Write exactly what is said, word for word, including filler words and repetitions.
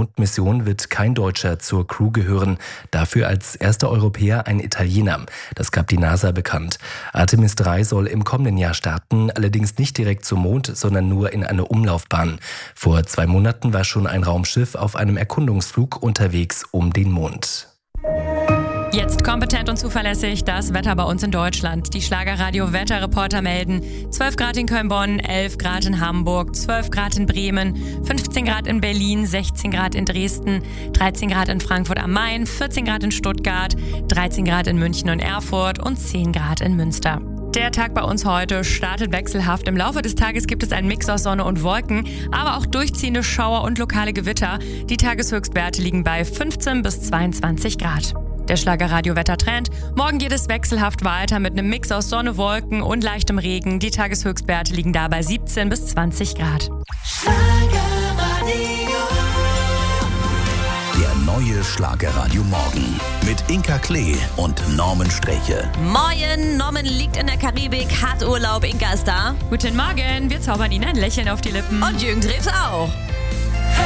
Mondmission wird kein Deutscher zur Crew gehören. Dafür als erster Europäer ein Italiener. Das gab die NASA bekannt. Artemis drei soll im kommenden Jahr starten, allerdings nicht direkt zum Mond, sondern nur in eine Umlaufbahn. Vor zwei Monaten war schon ein Raumschiff auf einem Erkundungsflug unterwegs um den Mond. Jetzt kompetent und zuverlässig das Wetter bei uns in Deutschland. Die Schlagerradio-Wetterreporter melden zwölf Grad in Köln-Bonn, elf Grad in Hamburg, zwölf Grad in Bremen, fünfzehn Grad in Berlin, sechzehn Grad in Dresden, dreizehn Grad in Frankfurt am Main, vierzehn Grad in Stuttgart, dreizehn Grad in München und Erfurt und zehn Grad in Münster. Der Tag bei uns heute startet wechselhaft. Im Laufe des Tages gibt es einen Mix aus Sonne und Wolken, aber auch durchziehende Schauer und lokale Gewitter. Die Tageshöchstwerte liegen bei fünfzehn bis zweiundzwanzig Grad. Der Schlagerradio-Wettertrend. Morgen geht es wechselhaft weiter mit einem Mix aus Sonne, Wolken und leichtem Regen. Die Tageshöchstwerte liegen da bei siebzehn bis zwanzig Grad. Der neue Schlagerradio Morgen mit Inka Klee und Norman Streche. Moin, Norman liegt in der Karibik, hat Urlaub, Inka ist da. Guten Morgen, wir zaubern Ihnen ein Lächeln auf die Lippen. Und Jürgen Drews auch.